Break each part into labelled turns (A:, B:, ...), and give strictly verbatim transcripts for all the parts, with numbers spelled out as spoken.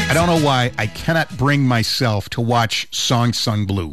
A: I don't know why I cannot bring myself to watch Song Sung Blue.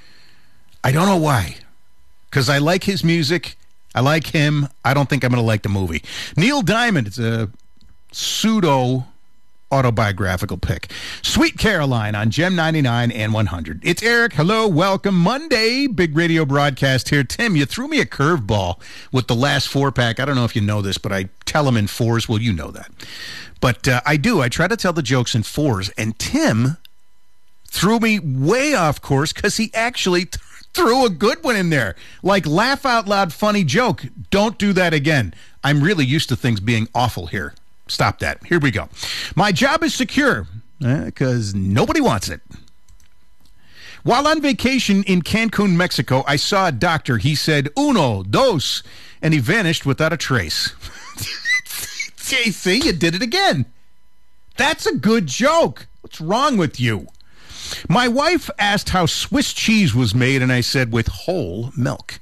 A: I don't know why. Because I like his music. I like him. I don't think I'm going to like the movie. Neil Diamond, it's a pseudo autobiographical pick. Sweet Caroline on Gem ninety-nine and one hundred. It's Eric. Hello. Welcome. Monday. Big radio broadcast here. Tim, you threw me a curveball with the last four-pack. I don't know if you know this, but I tell them in fours. Well, you know that. But uh, I do. I try to tell the jokes in fours. And Tim threw me way off course because he actually th- threw a good one in there. Like, laugh out loud funny joke. Don't do that again. I'm really used to things being awful here. Stop that. Here we go. My job is secure because uh, nobody wants it. While on vacation in Cancun, Mexico, I saw a doctor. He said, uno, dos, and he vanished without a trace. See, you did it again. That's a good joke. What's wrong with you? My wife asked how Swiss cheese was made, and I said, with whole milk.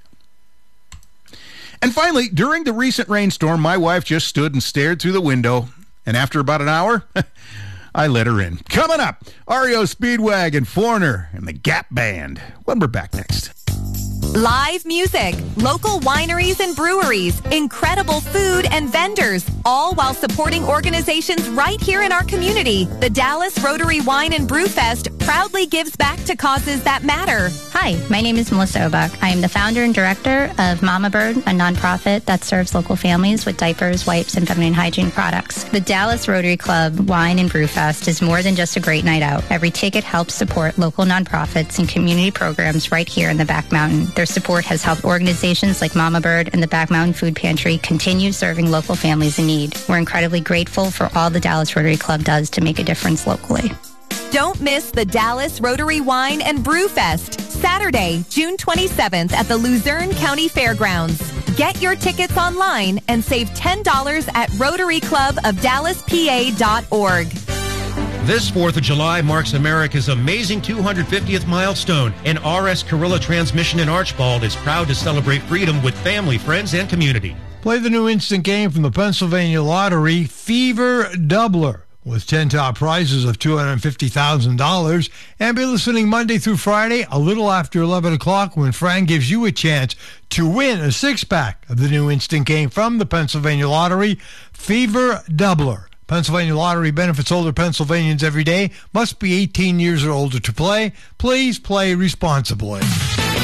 A: And finally, during the recent rainstorm, my wife just stood and stared through the window, and after about an hour, I let her in. Coming up, R E O Speedwagon, Foreigner, and the Gap Band. When we're back next.
B: Live music, local wineries and breweries, incredible food and vendors, all while supporting organizations right here in our community. The Dallas Rotary Wine and Brew Fest proudly gives back to causes that matter.
C: Hi, my name is Melissa Obach. I am the founder and director of Mama Bird, a nonprofit that serves local families with diapers, wipes, and feminine hygiene products. The Dallas Rotary Club Wine and Brew Fest is more than just a great night out. Every ticket helps support local nonprofits and community programs right here in the Back Mountain. Their support has helped organizations like Mama Bird and the Back Mountain Food Pantry continue serving local families in need. We're incredibly grateful for all the Dallas Rotary Club does to make a difference locally.
B: Don't miss the Dallas Rotary Wine and Brew Fest, Saturday, June twenty-seventh at the Luzerne County Fairgrounds. Get your tickets online and save ten dollars at rotary club of dallas p a dot org.
D: This fourth of July marks America's amazing two hundred fiftieth milestone, and R S Carrilla Transmission in Archbald is proud to celebrate freedom with family, friends, and community.
E: Play the new instant game from the Pennsylvania Lottery, Fever Doubler, with ten top prizes of two hundred fifty thousand dollars. And be listening Monday through Friday, a little after eleven o'clock, when Fran gives you a chance to win a six-pack of the new instant game from the Pennsylvania Lottery, Fever Doubler. Pennsylvania Lottery benefits older Pennsylvanians every day. Must be eighteen years or older to play. Please play responsibly.